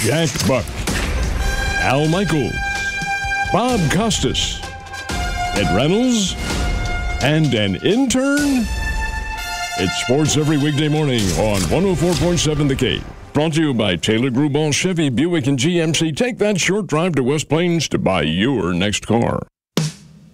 Jack Buck, Al Michaels, Bob Costas, Ed Reynolds, and an intern? It's sports every weekday morning on 104.7 The Cave. Brought to you by Taylor Gruball, Chevy, Buick, and GMC. Take that short drive to West Plains to buy your next car.